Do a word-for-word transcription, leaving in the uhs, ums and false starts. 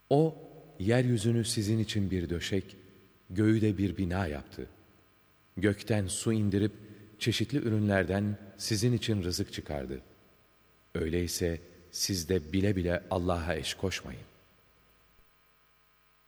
O, yeryüzünü sizin için bir döşek, göğü de bir bina yaptı. Gökten su indirip çeşitli ürünlerden sizin için rızık çıkardı. Öyleyse siz de bile bile Allah'a eş koşmayın.